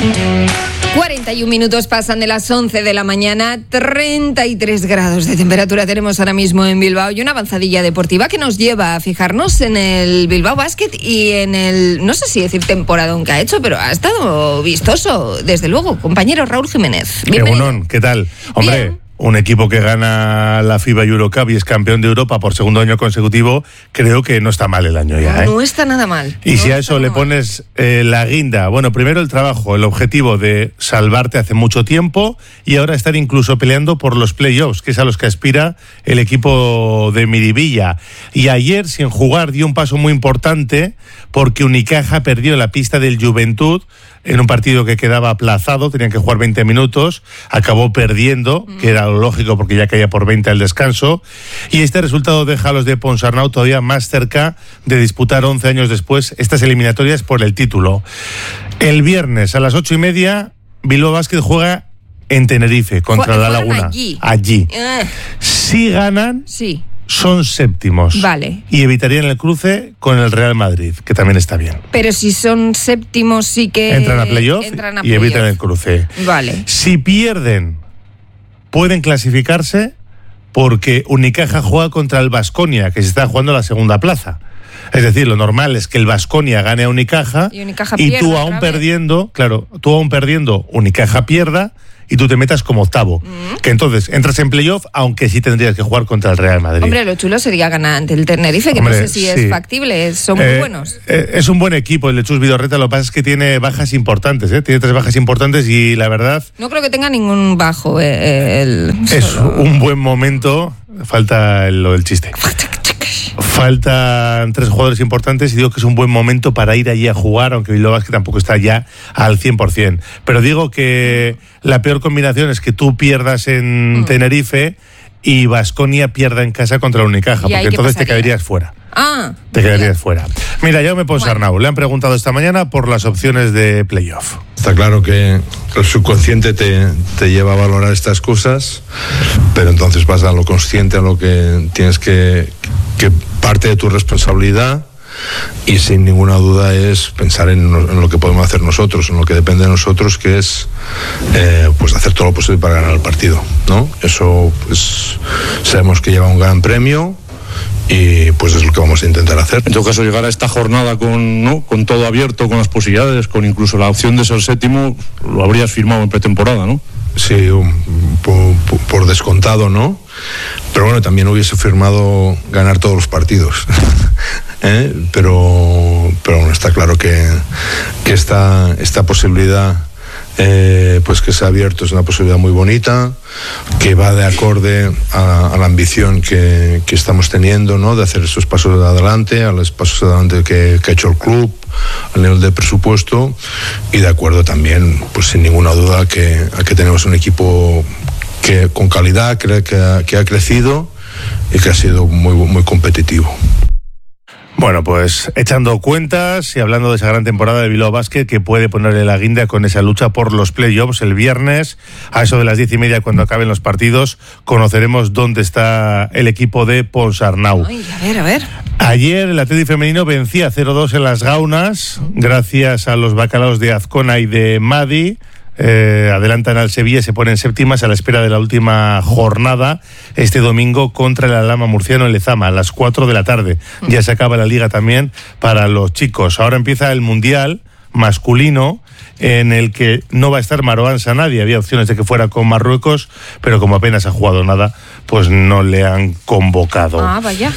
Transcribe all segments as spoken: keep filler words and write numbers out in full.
cuarenta y un minutos pasan de las once de la mañana, treinta y tres grados de temperatura tenemos ahora mismo en Bilbao y una avanzadilla deportiva que nos lleva a fijarnos en el Bilbao Basket y en el, no sé si decir temporadón que ha hecho, pero ha estado vistoso, desde luego. Compañero Raúl Jiménez. Egunon, ¿qué tal? Hombre, bien. Un equipo que gana la FIBA Eurocup y es campeón de Europa por segundo año consecutivo, creo que no está mal el año ya, ¿eh? No está nada mal. Y no si a eso le pones eh, la guinda, bueno, primero el trabajo, el objetivo de salvarte hace mucho tiempo y ahora estar incluso peleando por los playoffs, que es a los que aspira el equipo de Miribilla. Y ayer, sin jugar, dio un paso muy importante porque Unicaja perdió la pista del Juventud en un partido que quedaba aplazado, tenían que jugar veinte minutos, acabó perdiendo, mm. que era lo lógico porque ya caía por veinte al descanso, y este resultado deja a los de Ponsarnau todavía más cerca de disputar once años después estas eliminatorias por el título. El viernes a las ocho y media, Bilbao Basket juega en Tenerife contra La Laguna. Allí. Allí. Uh. Si ganan... Sí. Son séptimos. Vale. Y evitarían el cruce con el Real Madrid, que también está bien. Pero si son séptimos sí que... Entran a playoff entran a y playoff. evitan el cruce. Vale. Si pierden, pueden clasificarse porque Unicaja juega contra el Baskonia, que se está jugando la segunda plaza. Es decir, lo normal es que el Baskonia gane a Unicaja y, Unicaja y tú aún perdiendo, claro, tú aún perdiendo, Unicaja pierda y tú te metas como octavo. Mm. Que entonces entras en playoff, aunque sí tendrías que jugar contra el Real Madrid. Hombre, lo chulo sería ganar ante el Tenerife, que Hombre, no sé si sí. es factible, son muy eh, buenos. Eh, es un buen equipo el de Chus Vidorreta, lo que pasa es que tiene bajas importantes, ¿eh? Tiene tres bajas importantes y la verdad... No creo que tenga ningún bajo. Eh, el, es solo... un buen momento, falta el, el chiste. Faltan tres jugadores importantes y digo que es un buen momento para ir allí a jugar, aunque Bilbao Basket tampoco está ya al cien por ciento. Pero digo que la peor combinación es que tú pierdas en mm. Tenerife y Baskonia pierda en casa contra la Unicaja, porque entonces te quedarías fuera. Ah, te quedarías fuera. Mira, Jaume Ponsarnau, bueno. le han preguntado esta mañana por las opciones de playoff. Está claro que el subconsciente te, te lleva a valorar estas cosas, pero entonces vas a lo consciente, a lo que tienes que, que parte de tu responsabilidad, y sin ninguna duda es pensar en, en lo que podemos hacer nosotros, en lo que depende de nosotros, que es eh, pues hacer todo lo posible para ganar el partido, ¿no? Eso pues sabemos que lleva un gran premio y pues es lo que vamos a intentar hacer. En todo caso, llegar a esta jornada con, ¿no? con todo abierto, con las posibilidades, con incluso la opción de ser séptimo, lo habrías firmado en pretemporada, ¿no? Sí, um, por, por descontado, ¿no? Pero bueno, también hubiese firmado ganar todos los partidos. ¿Eh? Pero, pero bueno, está claro que, que esta, esta posibilidad eh, pues que se ha abierto es una posibilidad muy bonita, que va de acorde a, a la ambición que, que estamos teniendo, ¿no? De hacer esos pasos de adelante, a los pasos de adelante que, que ha hecho el club, al nivel de presupuesto, y de acuerdo también, pues sin ninguna duda, que, a que tenemos un equipo que con calidad, que, que, ha, que ha crecido y que ha sido muy, muy competitivo. Bueno, pues echando cuentas y hablando de esa gran temporada de Bilbao Basket que puede ponerle la guinda con esa lucha por los playoffs el viernes, a eso de las diez y media cuando acaben los partidos, conoceremos dónde está el equipo de Ponsarnau. Ay, a ver, a ver. Ayer el Athletic femenino vencía cero dos en las Gaunas, gracias a los bacalaos de Azcona y de Madi. Eh, adelantan al Sevilla y se ponen séptimas a la espera de la última jornada este domingo contra el Alhama murciano en Lezama a las cuatro de la tarde. Ya se acaba la liga también para los chicos. Ahora empieza el Mundial masculino, en el que no va a estar Marouane Sanadi. Había opciones de que fuera con Marruecos, pero como apenas ha jugado nada, pues no le han convocado. Ah, vaya.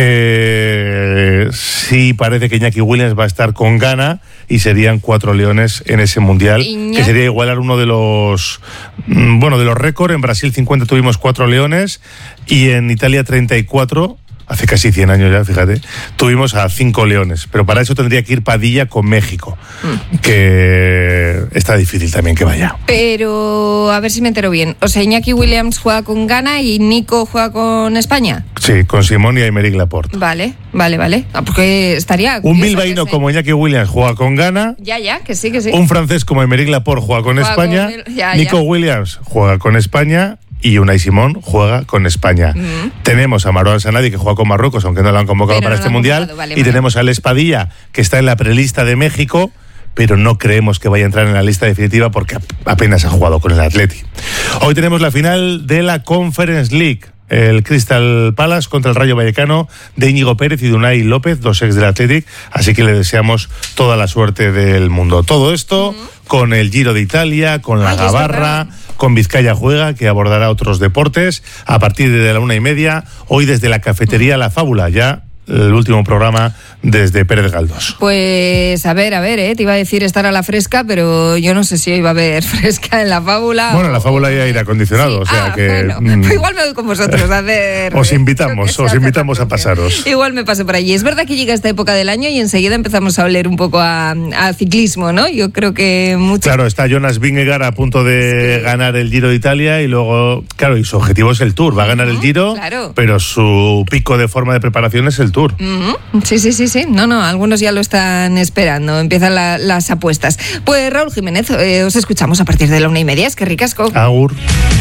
Eh, sí, parece que Iñaki Williams va a estar con Ghana y serían cuatro leones en ese mundial, Iñaki... que sería igualar uno de los bueno de los récords. En Brasil cincuenta tuvimos cuatro leones y en Italia treinta y cuatro. Hace casi cien años ya, fíjate, tuvimos a cinco leones, pero para eso tendría que ir Padilla con México, mm. que está difícil también que vaya. Pero, a ver si me entero bien, o sea, Iñaki Williams juega con Ghana y Nico juega con España. Sí, con Simón y Aymeric Laporte. Vale, vale, vale, ah, porque estaría... Un bilbaíno como Iñaki Williams juega con Ghana. Ya, ya, que sí, que sí. Un francés como Aymeric Laporte juega con juega España. Con... Ya, Nico ya. Williams juega con España. Y Unai Simón juega con España. Mm. Tenemos a Marouane Sanadi, que juega con Marruecos, aunque no lo han convocado pero para no este mundial. Vale, y vale. Tenemos a Les Padilla, que está en la prelista de México, pero no creemos que vaya a entrar en la lista definitiva porque apenas ha jugado con el Atleti. Hoy tenemos la final de la Conference League. El Crystal Palace contra el Rayo Vallecano de Íñigo Pérez y de Unai López, dos ex del Athletic, así que le deseamos toda la suerte del mundo. Todo esto uh-huh. con el Giro de Italia, con la Ay, Gabarra, con Vizcaya Juega, que abordará otros deportes a partir de la una y media, hoy desde la cafetería La Fábula, ya el último programa desde Pérez Galdós. Pues a ver, a ver, ¿eh? Te iba a decir estar a la fresca, pero yo no sé si hoy va a haber fresca en La Fábula. Bueno, en La Fábula hay aire acondicionado, sí. o sea ah, que... Bueno. Mm, pues igual me voy con vosotros a hacer... os invitamos, os invitamos a pasaros. Igual me paso por allí. Es verdad que llega esta época del año y enseguida empezamos a oler un poco a, a ciclismo, ¿no? Yo creo que mucho... Claro, está Jonas Vingegaard a punto de sí. ganar el Giro de Italia y luego, claro, y su objetivo es el Tour. Va a ganar el Giro, claro. pero su pico de forma de preparación es el Tour. Uh-huh. Sí, sí, sí, sí. No, no, algunos ya lo están esperando. Empiezan la, las apuestas. Pues Raúl Jiménez, eh, os escuchamos a partir de la una y media. Es que ricasco. Agur.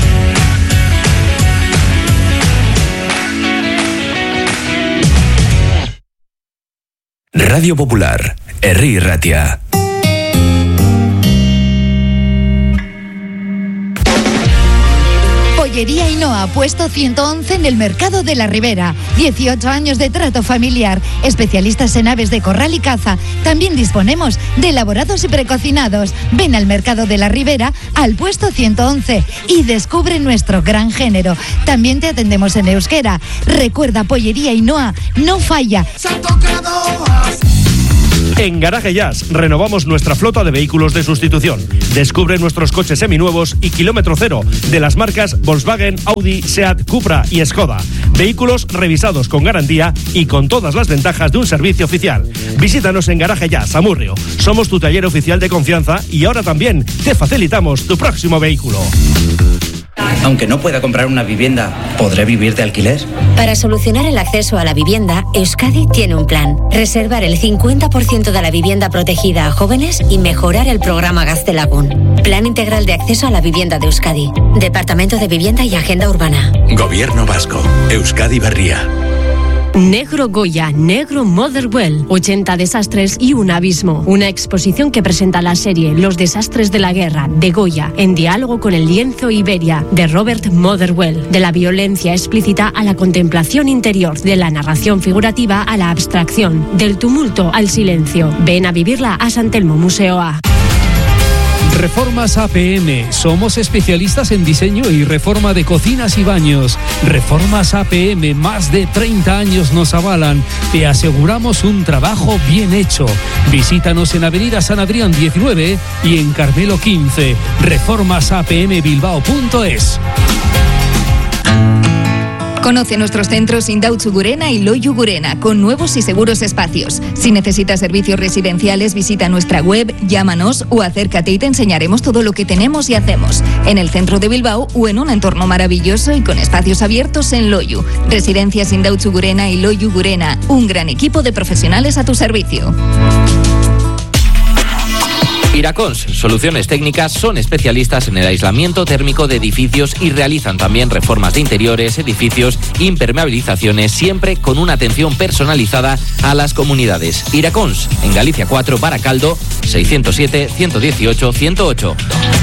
Radio Popular, Herri Ratia. Pollería Ainhoa, puesto ciento once en el Mercado de la Ribera. dieciocho años de trato familiar. Especialistas en aves de corral y caza. También disponemos de elaborados y precocinados. Ven al Mercado de la Ribera, al puesto ciento once y descubre nuestro gran género. También te atendemos en euskera. Recuerda, Pollería Ainhoa no falla. En Garaje Jazz renovamos nuestra flota de vehículos de sustitución. Descubre nuestros coches seminuevos y kilómetro cero de las marcas Volkswagen, Audi, Seat, Cupra y Skoda. Vehículos revisados con garantía y con todas las ventajas de un servicio oficial. Visítanos en Garaje Jazz, Amurrio. Somos tu taller oficial de confianza y ahora también te facilitamos tu próximo vehículo. Aunque no pueda comprar una vivienda, ¿podré vivir de alquiler? Para solucionar el acceso a la vivienda, Euskadi tiene un plan. Reservar el cincuenta por ciento de la vivienda protegida a jóvenes y mejorar el programa Gaztelagun. Plan integral de acceso a la vivienda de Euskadi. Departamento de Vivienda y Agenda Urbana. Gobierno Vasco. Euskadi Berria. Negro Goya, Negro Motherwell, ochenta desastres y un abismo. Una exposición que presenta la serie Los desastres de la guerra, de Goya, en diálogo con el lienzo Iberia, de Robert Motherwell. De la violencia explícita a la contemplación interior, de la narración figurativa a la abstracción, del tumulto al silencio. Ven a vivirla a San Telmo Museo A. Reformas A P M. Somos especialistas en diseño y reforma de cocinas y baños. Reformas A P M, más de treinta años nos avalan. Te aseguramos un trabajo bien hecho. Visítanos en Avenida San Adrián diecinueve y en Carmelo quince. reformas a p m bilbao punto es. Conoce nuestros centros Indautxu Gurena y Loiu Gurena, con nuevos y seguros espacios. Si necesitas servicios residenciales, visita nuestra web, llámanos o acércate y te enseñaremos todo lo que tenemos y hacemos. En el centro de Bilbao o en un entorno maravilloso y con espacios abiertos en Loiu. Residencias Indautxu Gurena y Loiu Gurena, un gran equipo de profesionales a tu servicio. Iracons, soluciones técnicas, son especialistas en el aislamiento térmico de edificios y realizan también reformas de interiores, edificios, impermeabilizaciones, siempre con una atención personalizada a las comunidades. Iracons, en Galicia cuatro, Baracaldo, seiscientos siete, ciento dieciocho, ciento ocho.